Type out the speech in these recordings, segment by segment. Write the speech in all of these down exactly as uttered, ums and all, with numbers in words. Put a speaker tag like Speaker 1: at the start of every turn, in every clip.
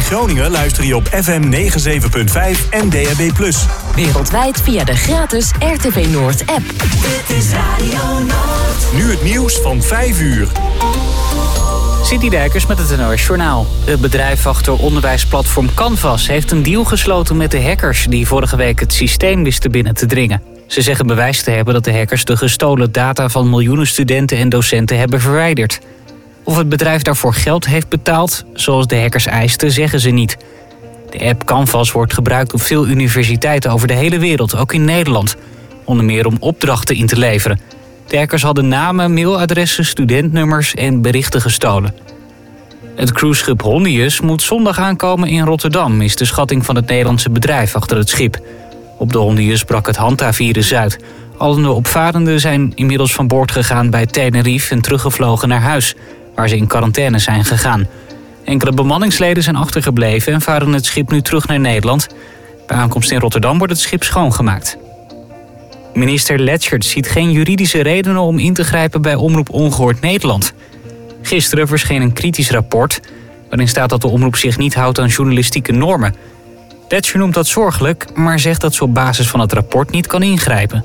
Speaker 1: Groningen luister je op F M negenenzeventig punt vijf en D A B plus.
Speaker 2: Wereldwijd via de gratis R T V Noord app.
Speaker 3: Dit is Radio Noord.
Speaker 1: Nu het nieuws van vijf uur.
Speaker 4: City Dijkers met het N O S Journaal. Het bedrijf achter onderwijsplatform Canvas heeft een deal gesloten met de hackers die vorige week het systeem wisten binnen te dringen. Ze zeggen bewijs te hebben dat de hackers de gestolen data van miljoenen studenten en docenten hebben verwijderd. Of het bedrijf daarvoor geld heeft betaald, zoals de hackers eisten, zeggen ze niet. De app Canvas wordt gebruikt op veel universiteiten over de hele wereld, ook in Nederland. Onder meer om opdrachten in te leveren. De hackers hadden namen, mailadressen, studentnummers en berichten gestolen. Het cruiseschip Hondius moet zondag aankomen in Rotterdam, is de schatting van het Nederlandse bedrijf achter het schip. Op de Hondius brak het hantavirus uit. Alle de opvarenden zijn inmiddels van boord gegaan bij Tenerife en teruggevlogen naar huis, waar ze in quarantaine zijn gegaan. Enkele bemanningsleden zijn achtergebleven en varen het schip nu terug naar Nederland. Bij aankomst in Rotterdam wordt het schip schoongemaakt. Minister Letchert ziet geen juridische redenen om in te grijpen bij Omroep Ongehoord Nederland. Gisteren verscheen een kritisch rapport waarin staat dat de omroep zich niet houdt aan journalistieke normen. Letchert noemt dat zorgelijk, maar zegt dat ze op basis van het rapport niet kan ingrijpen.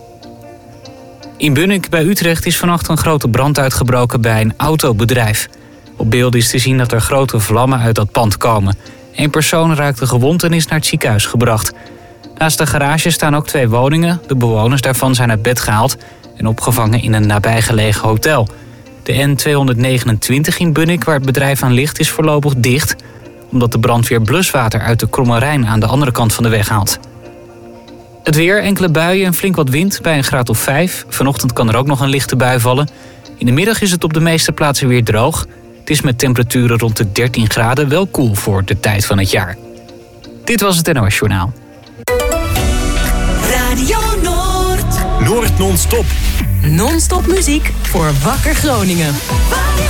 Speaker 4: In Bunnik bij Utrecht is vannacht een grote brand uitgebroken bij een autobedrijf. Op beelden is te zien dat er grote vlammen uit dat pand komen. Eén persoon raakte gewond en is naar het ziekenhuis gebracht. Naast de garage staan ook twee woningen. De bewoners daarvan zijn uit bed gehaald en opgevangen in een nabijgelegen hotel. De N tweehonderdnegenentwintig in Bunnik, waar het bedrijf aan ligt, is voorlopig dicht, omdat de brandweer bluswater uit de Kromme Rijn aan de andere kant van de weg haalt. Het weer, enkele buien en flink wat wind bij een graad of vijf. Vanochtend kan er ook nog een lichte bui vallen. In de middag is het op de meeste plaatsen weer droog. Het is met temperaturen rond de dertien graden wel koel voor de tijd van het jaar. Dit was het N O S Journaal.
Speaker 3: Radio Noord.
Speaker 1: Noord non-stop.
Speaker 2: Non-stop muziek voor Wakker Groningen.
Speaker 3: Waar je